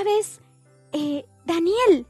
¿sabes? Daniel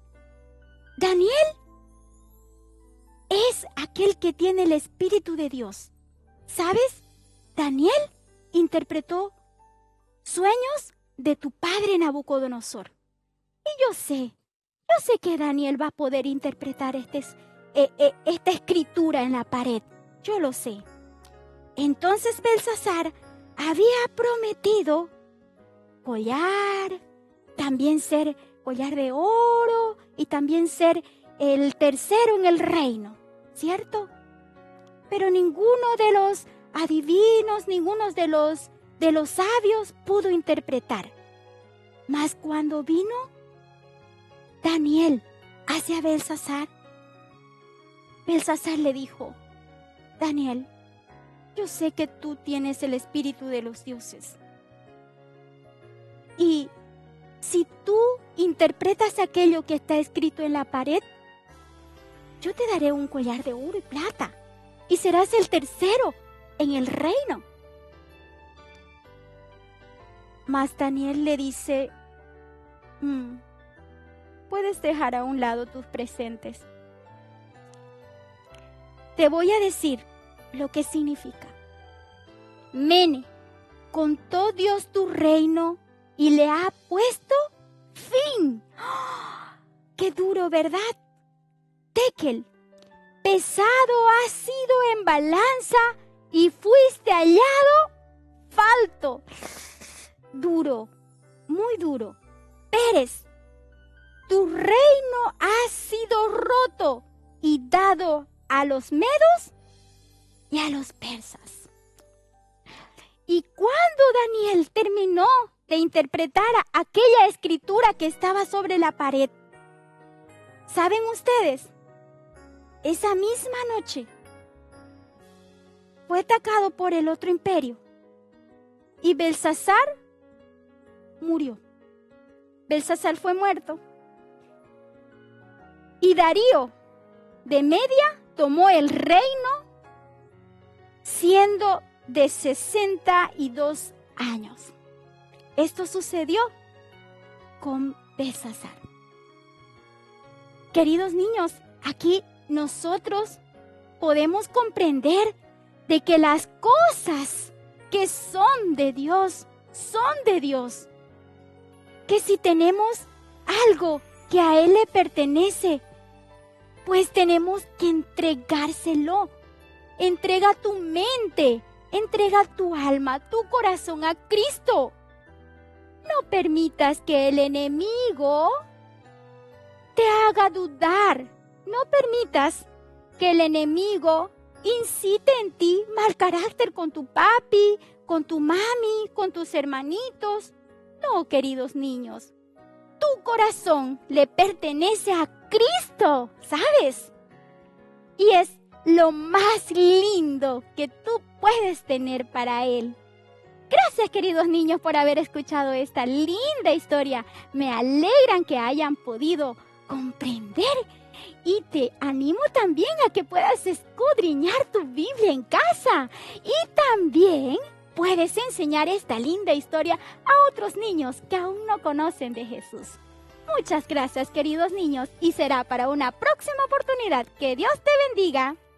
es aquel que tiene el Espíritu de Dios. ¿Sabes? Daniel interpretó sueños de tu padre Nabucodonosor. Y yo sé que Daniel va a poder interpretar esta escritura en la pared. Yo lo sé. Entonces Belsasar había prometido collar, también ser collar de oro y también ser el tercero en el reino, ¿cierto? Pero ninguno de los adivinos, ninguno de los sabios pudo interpretar. Mas cuando vino Daniel hacia Belsasar, Belsasar le dijo: Daniel, yo sé que tú tienes el espíritu de los dioses. Y si tú interpretas aquello que está escrito en la pared, yo te daré un collar de oro y plata y serás el tercero en el reino. Mas Daniel le dice: puedes dejar a un lado tus presentes. Te voy a decir lo que significa. Mene, contó Dios tu reino y le ha puesto fin. ¡Oh! ¡Qué duro, ¿verdad? Tekel, pesado has sido en balanza y fuiste hallado falto. Duro, muy duro. Pérez, tu reino ha sido roto y dado a los medos y a los persas. Y cuando Daniel terminó de interpretar aquella escritura que estaba sobre la pared, ¿saben ustedes? Esa misma noche fue atacado por el otro imperio y Belsasar murió. Belsasar fue muerto y Darío de Media tomó el reino siendo de 62 años. Esto sucedió con Belsasar. Queridos niños, aquí nosotros podemos comprender de que las cosas que son de Dios, son de Dios. Que si tenemos algo que a Él le pertenece, pues tenemos que entregárselo. Entrega tu mente, entrega tu alma, tu corazón a Cristo. No permitas que el enemigo te haga dudar. No permitas que el enemigo incite en ti mal carácter con tu papi, con tu mami, con tus hermanitos. No, queridos niños, tu corazón le pertenece a Cristo, ¿sabes? Y es lo más lindo que tú puedes tener para Él. Gracias, queridos niños, por haber escuchado esta linda historia. Me alegran que hayan podido comprender y te animo también a que puedas escudriñar tu Biblia en casa y también puedes enseñar esta linda historia a otros niños que aún no conocen de Jesús. Muchas gracias, queridos niños, y será para una próxima oportunidad. Que Dios te bendiga.